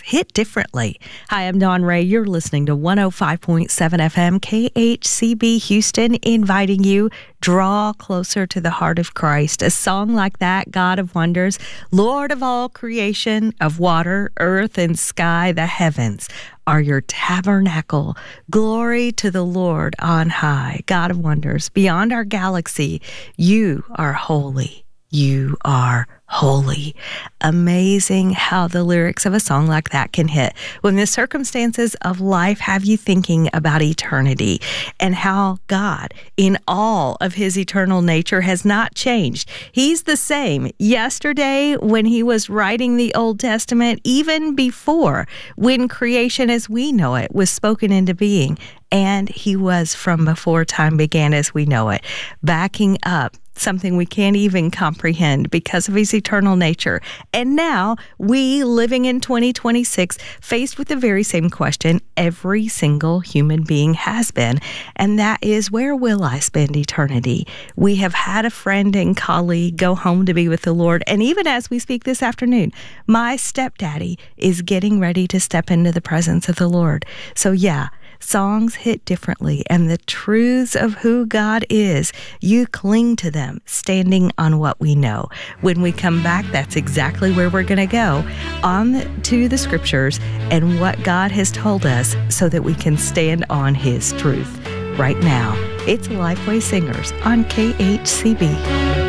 hit differently. Hi, I'm Dawn Ray. You're listening to 105.7 FM KHCB Houston, inviting you draw closer to the heart of Christ. A song like that, God of wonders, Lord of all creation, of water, earth, and sky, the heavens are your tabernacle. Glory to the Lord on high. God of wonders, beyond our galaxy, you are holy. You are holy. Amazing how the lyrics of a song like that can hit when the circumstances of life have you thinking about eternity and how God, in all of his eternal nature, has not changed. He's the same yesterday when he was writing the Old Testament, even before when creation as we know it was spoken into being, and he was from before time began as we know it, backing up something we can't even comprehend because of his eternal nature. And now we, living in 2026, faced with the very same question every single human being has been, and that is, where will I spend eternity? We have had a friend and colleague go home to be with the Lord, and even as we speak this afternoon, my stepdaddy is getting ready to step into the presence of the Lord. So yeah, songs hit differently, and the truths of who God is, you cling to them, standing on what we know. When we come back, that's exactly where we're going to go, on to the scriptures and what God has told us so that we can stand on his truth. Right now, it's Lifeway Singers on KHCB.